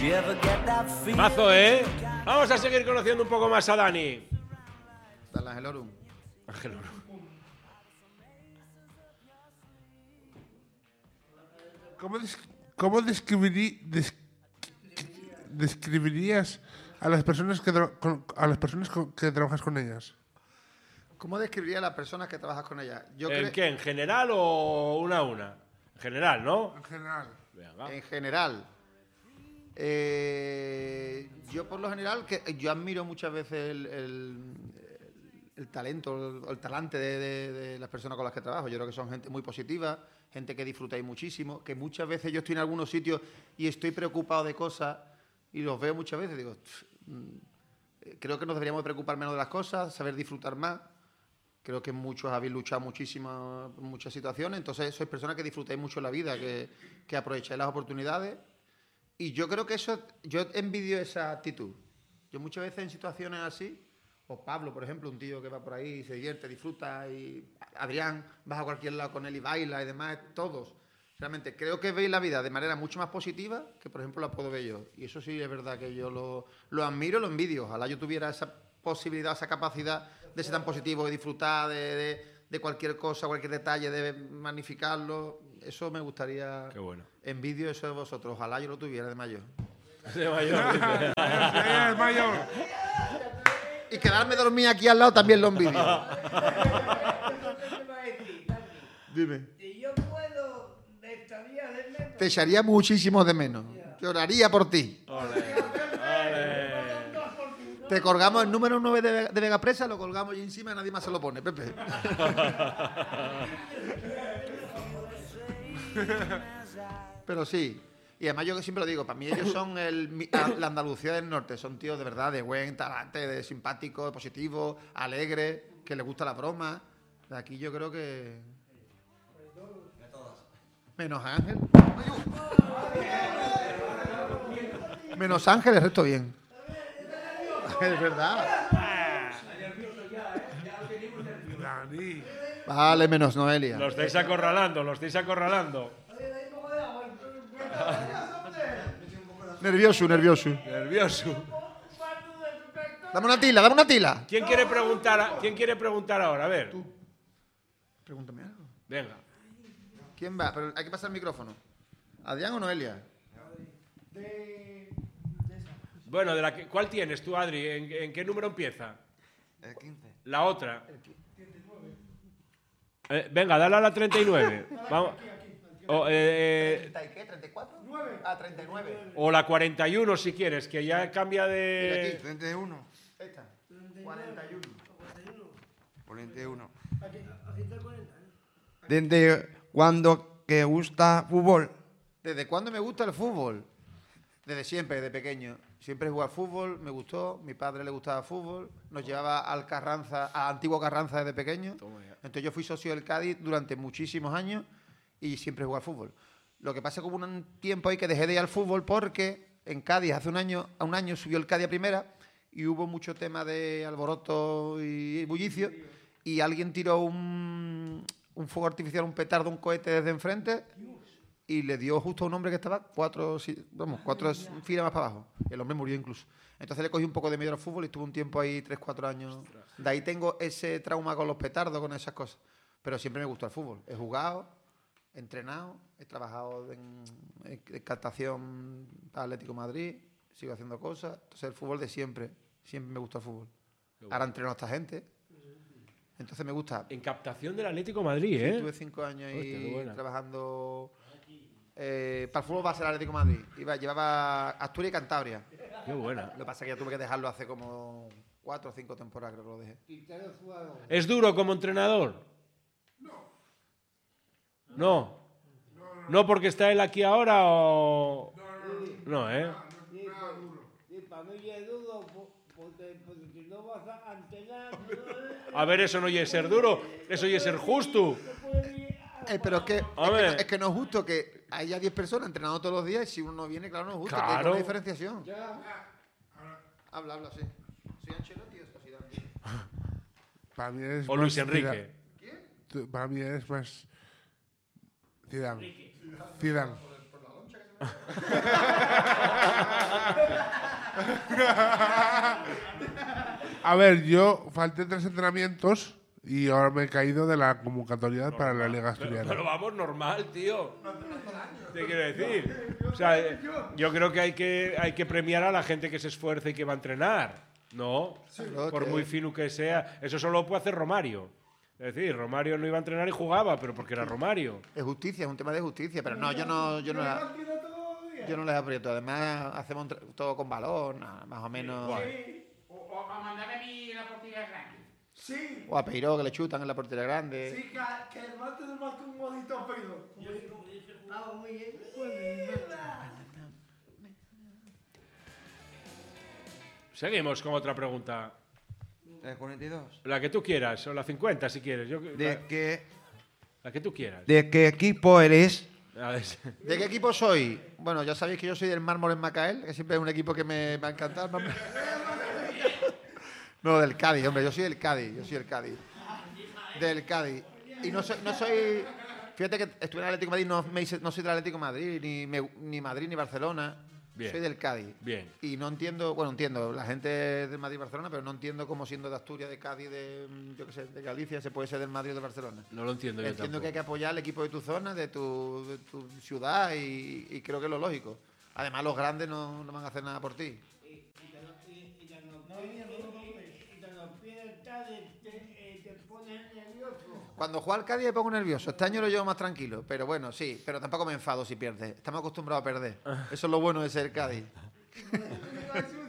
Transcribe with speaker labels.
Speaker 1: Mazo, ¿eh? Vamos a seguir conociendo un poco más a Dani.
Speaker 2: Dale, Ángel Orum.
Speaker 1: Ángel Orum.
Speaker 3: ¿Cómo describirías a las personas que trabajas con ellas?
Speaker 2: ¿Cómo describiría a las personas que trabajas con ellas?
Speaker 1: ¿En qué? ¿En general o una a una? En general, ¿no?
Speaker 3: En general.
Speaker 1: Venga.
Speaker 2: En general. Yo por lo general, yo admiro muchas veces el talento, el talante de las personas con las que trabajo. Yo creo que son gente muy positiva, gente que disfrutáis muchísimo, que muchas veces yo estoy en algunos sitios y estoy preocupado de cosas y los veo muchas veces, digo, creo que nos deberíamos preocupar menos de las cosas, saber disfrutar más. Creo que muchos habéis luchado muchísimo en muchas situaciones, entonces sois personas que disfrutáis mucho la vida, que aprovecháis las oportunidades. Y yo creo que yo envidio esa actitud. Yo muchas veces en situaciones así, o Pablo, por ejemplo, un tío que va por ahí, se divierte, disfruta, y Adrián, vas a cualquier lado con él y baila y demás, todos. Realmente creo que veis la vida de manera mucho más positiva que, por ejemplo, la puedo ver yo. Y eso sí es verdad que yo lo admiro, lo envidio. Ojalá yo tuviera esa posibilidad, esa capacidad de ser tan positivo, de disfrutar de cualquier cosa, cualquier detalle, de magnificarlo. Eso me gustaría.
Speaker 1: Qué bueno.
Speaker 2: Envidio eso de vosotros. Ojalá yo lo tuviera de mayor.
Speaker 1: De mayor.
Speaker 3: Es mayor.
Speaker 2: Y quedarme dormido aquí al lado también lo envidio. Dime.
Speaker 4: Si yo puedo, me echaría de menos.
Speaker 2: Te echaría muchísimo de menos. Lloraría por ti. Te colgamos el número 9 de Vega Presa, lo colgamos ahí encima y nadie más se lo pone, Pepe. Pero sí. Y además yo siempre lo digo, para mí ellos son la Andalucía del Norte. Son tíos de verdad, de buen talante, de simpático, de positivo, alegre, que les gusta la broma. De aquí yo creo que... Menos Ángel. Menos Ángel, el resto bien. Es verdad.
Speaker 3: Dani.
Speaker 2: Vale, menos Noelia.
Speaker 1: Lo estáis acorralando, lo estáis acorralando.
Speaker 2: Nervioso.
Speaker 1: Nervioso.
Speaker 2: Dame una tila.
Speaker 1: ¿Quién quiere preguntar ahora? A ver.
Speaker 2: Pregúntame algo.
Speaker 1: Venga.
Speaker 2: ¿Quién va? Pero hay que pasar el micrófono. ¿Adrián o Noelia?
Speaker 1: Bueno, ¿cuál tienes tú, Adri? ¿En qué número empieza?
Speaker 5: El 15.
Speaker 1: La otra. Venga, dale a la 39. Vamos.
Speaker 2: ¿qué? ¿34? 9. Ah, 39.
Speaker 1: O la 41 si quieres, que ya cambia de...
Speaker 5: 31.
Speaker 2: Esta. 41.
Speaker 5: 41.
Speaker 4: Aquí está el 40.
Speaker 5: ¿Desde cuándo que gusta fútbol?
Speaker 2: ¿Desde cuándo me gusta el fútbol? Desde siempre, desde pequeño. Siempre he jugado al fútbol, me gustó. Mi padre le gustaba el fútbol. Nos llevaba al Antiguo Carranza desde pequeño. Entonces yo fui socio del Cádiz durante muchísimos años y siempre jugué al fútbol. Lo que pasa es que hubo un tiempo ahí que dejé de ir al fútbol porque en Cádiz hace un año subió el Cádiz a primera y hubo mucho tema de alboroto y bullicio y alguien tiró un fuego artificial, un petardo, un cohete desde enfrente y le dio justo a un hombre que estaba cuatro filas más para abajo. El hombre murió incluso. Entonces le cogí un poco de miedo al fútbol y estuve un tiempo ahí 3-4 años. De ahí tengo ese trauma con los petardos, con esas cosas. Pero siempre me gustó el fútbol. He jugado, he entrenado, he trabajado en captación para Atlético de Madrid, sigo haciendo cosas. Entonces el fútbol de siempre me gustó el fútbol. Ahora entreno a esta gente. Entonces me gusta.
Speaker 1: En captación del Atlético de Madrid,
Speaker 2: Sí,
Speaker 1: ¿eh?
Speaker 2: estuve 5 años ahí
Speaker 1: Hostia,
Speaker 2: trabajando para el fútbol base del Atlético de Madrid. Llevaba Asturias y Cantabria.
Speaker 1: Qué buena.
Speaker 2: Lo que pasa es que ya tuve que dejarlo hace como 4 o 5 temporadas, creo que lo dejé.
Speaker 1: ¿Es duro como entrenador? No. ¿No porque está él aquí ahora o...? No, ¿eh?
Speaker 4: Sí, para mí es duro, porque si no vas a entrenar...
Speaker 1: A ver, eso no oye ser duro, eso oye ser justo.
Speaker 2: Pero es que,
Speaker 1: Hombre.
Speaker 2: es que no es justo que haya 10 personas entrenando todos los días y si uno no viene, claro, no es justo.
Speaker 1: Claro.
Speaker 2: Que hay una diferenciación. Habla, sí. ¿Soy Ancelotti o soy Zidane?
Speaker 3: Para mí es
Speaker 1: O Luis
Speaker 3: más
Speaker 1: Enrique.
Speaker 3: Para mí es más Zidane. Zidane. A ver, yo falté 3 entrenamientos y ahora me he caído de la convocatoria para la Liga Asturiana.
Speaker 1: Pero vamos, normal, tío. ¿Qué quiero decir? O sea, yo creo que hay que premiar a la gente que se esfuerza y que va a entrenar. No, por muy fino que sea. Eso solo lo puede hacer Romario. Es decir, Romario no iba a entrenar y jugaba, pero porque era Romario.
Speaker 2: Es justicia, es un tema de justicia, pero no, yo no les aprieto. Además, hacemos todo con balón, más o menos.
Speaker 6: O a mandarme a mí la portería grande.
Speaker 4: Sí,
Speaker 2: O a Peiró, que le chutan en la portería grande.
Speaker 4: sí, que el martes del marco un modito a Pedro. Ah, muy bien.
Speaker 1: Seguimos con otra pregunta.
Speaker 5: ¿De 42?
Speaker 1: La que tú quieras, o la 50 si quieres. La que tú quieras.
Speaker 5: ¿De qué equipo eres?
Speaker 1: A ver.
Speaker 2: ¿De qué equipo soy? Bueno, ya sabéis que yo soy del Mármol en Macael, que siempre es un equipo que me va a encantar. No, del Cádiz, hombre, yo soy del Cádiz. Del Cádiz. Y no soy... Fíjate que estuve en el Atlético de Madrid, no soy del Atlético de Madrid, ni Madrid ni Barcelona.
Speaker 1: Bien.
Speaker 2: Soy del Cádiz.
Speaker 1: Bien.
Speaker 2: Y no entiendo, bueno, entiendo la gente del Madrid y Barcelona, pero no entiendo cómo siendo de Asturias, de Cádiz, de, yo qué sé, de Galicia, se puede ser del Madrid o de Barcelona.
Speaker 1: No lo entiendo yo
Speaker 2: Entiendo
Speaker 1: tampoco.
Speaker 2: que hay que apoyar al equipo de tu zona, de tu ciudad y creo que es lo lógico. Además, los grandes no van a hacer nada por ti.
Speaker 4: Te pones nervioso.
Speaker 2: Cuando juega al Cádiz me pongo nervioso. Este año lo llevo más tranquilo, pero bueno, sí. Pero tampoco me enfado si pierdes. Estamos acostumbrados a perder. Eso es lo bueno de ser Cádiz.